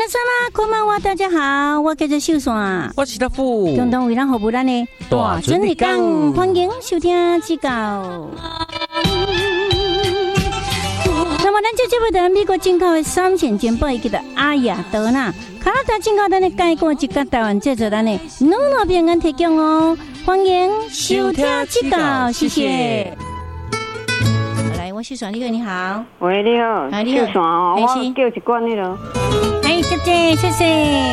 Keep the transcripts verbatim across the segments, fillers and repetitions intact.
山啦，こんばんは，大家好，我叫做秀山， 我是大富， 共同为咱服务咱的大准日讲，欢迎收听指教。那么，咱这节目在美国进口的三线煎包，伊叫做阿雅德纳，加拿大进口咱的介果一甲台湾制作咱的两两平安提供哦，欢迎收听指教，谢谢。我秀山，你好，你好。 喂，你好， 啊，你好， 秀山哦，我叫一罐那个。 哎，谢谢，谢谢。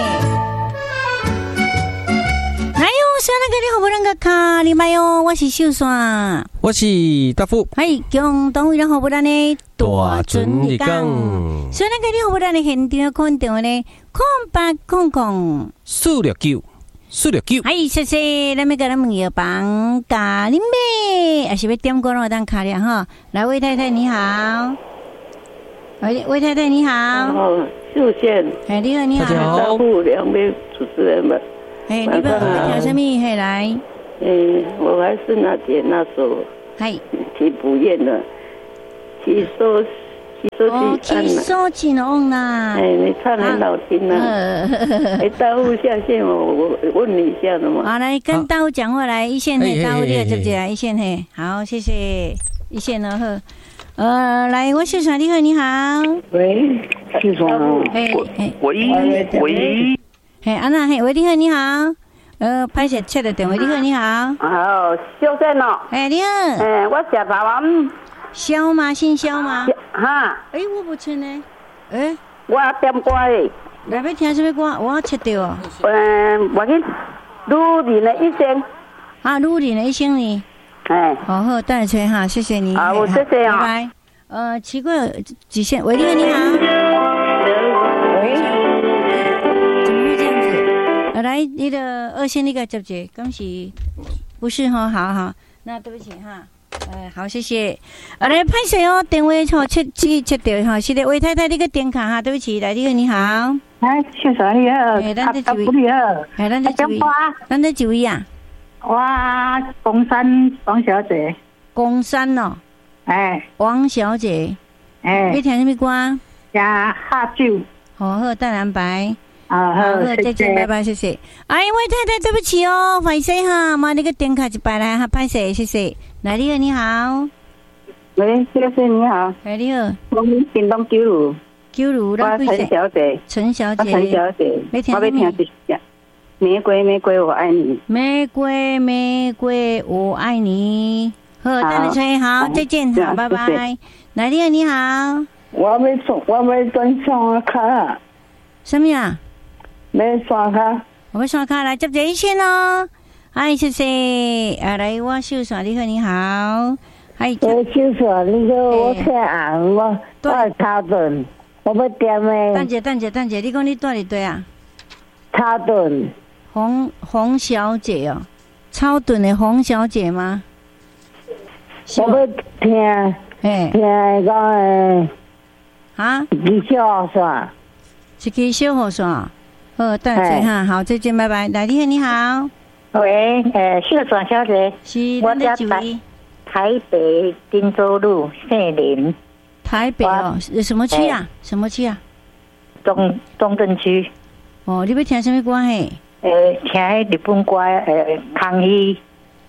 来哟，小那个你好不能个卡，你买哟，我是秀山， 我是大富。 哎，共同为咱好不咱的大准日讲。 小那个你好不咱的现场看到呢，空八空空四六九。四六九， 哎，谢谢，咱们给咱们药房咖喱妹，还是要点歌让我当卡了哈。来，魏太太你好，魏魏太太你好， 哦，秀贤， 哎，你好你好， 大富两位主持人们， 哎，你们调什么？嘿，来， 嗯，我还是那天那首， 嗨， 去补验的，去收。 哦，去收金翁啦！ 哎，你唱很好听呐！哎，大户下线我我问你一下的嘛。 好，来跟大户讲话来，一线嘿，大户你接不接？一线嘿，好，谢谢一线哦呵。呃，来，我秀山你好，你好。 喂，秀山哦。 哎哎，喂喂。 嘿，安娜嘿，喂你好，你好。呃，拍摄切的电话，你好，你好。 好，秀贤哦。 哎，你好。 哎，我吃茶丸。 肖吗？姓肖吗？ 哈。 哎，我不清呢。哎， 我点歌的。 来要听什么歌？我切掉哦。 嗯，我去女人的一生。 啊，女人的一生呢？ 哎。 好好，带吹哈，谢谢你。 好，我谢谢啊。 拜拜。呃，奇怪，几线？喂，你好，你好。 喂。 怎么会这样子？来，你的二线那个接不接？恭喜，不是哈，好好，那对不起哈。呃，好，谢谢。啊，来拍摄哦，电话吼切切切掉哈，是的，魏太太，你个点卡哈，对不起，来，你好，你好。 哎，秀山你好， 哎，咱这几位， 你好， 哎，咱这几位，咱这几位啊？ 我公山王小姐。 公山哦。 哎。 王小姐。 哎。 要听什么歌？ 加喝酒。 好，喝淡蓝白。 啊，好， 再见，拜拜，谢谢。哎，魏太太，对不起哦，歹势哈，妈那个点卡一摆来哈，歹势，谢谢。来，你好，你好。 喂，先生你好。 哎，你好。 我们屏东九如。 九如， 我陈小姐。 陈小姐。 陈小姐。 要听什么？ 我要听一下。玫瑰，玫瑰，我爱你。 玫瑰，玫瑰，我爱你。好，等你吹，好，再见，好，拜拜。来，你好，你好。 我要送，我要转刷卡。 什么呀？ 要刷卡。 我要刷卡，来接这一线哦。哎，谢谢。啊，来，我秀山，你好，你好。哎， 我秀山，你好，我姓红，我我是草屯，我要点的。 等者，等者，等者，你讲你住伫对啊？ 草屯。 洪洪小姐哦，草屯的洪小姐吗？ 我要听， 哎， 听那个诶， 啊， 一支小雨伞， 一支小雨伞。好，等者哈，好，再见，拜拜。来，你好，你好。 喂，呃，秀山小姐， 是咱的几位？ 台北汀州路杏林。 台北哦，什么区啊？什么区啊？ 中中正区。 哦，你要听什么歌嘿？ 呃，听迄日本歌，呃，康熙。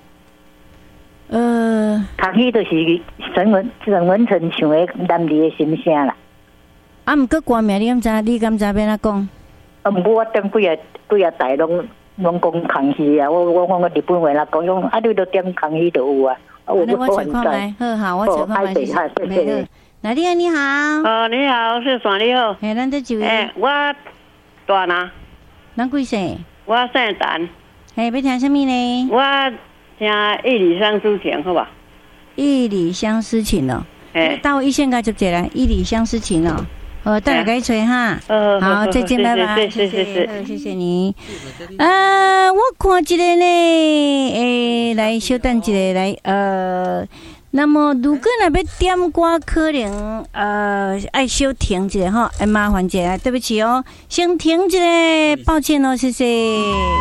呃， 康熙就是陈文陈文成唱的男儿的心声啦。 啊，毋过歌名你敢知？你敢知要哪讲？ 啊，毋过我点几个几个台拢。拢讲康熙啊！我我我我日本话啦，讲用啊，你都点康熙就有啊。 我我找看来，好好，我找看来。谢谢。来，你好，你好。 哦，你好，秀山你好。 哎，咱这几位。 哎，我大哪？ 咱几岁？ 我姓陈。 哎，要听什么呢？ 我听《一里相思情》，好吧？ 一里相思情哦。哎，到一线该就接来，一里相思情哦。哦，等下该吹哈，好，再见，拜拜，谢谢，谢谢你。啊，我看一个呢，诶，来稍等一下，来，呃，那么如果那要点歌，可能呃爱稍停一下哈，哎，麻烦一下，对不起哦，先停一下，抱歉哦，谢谢。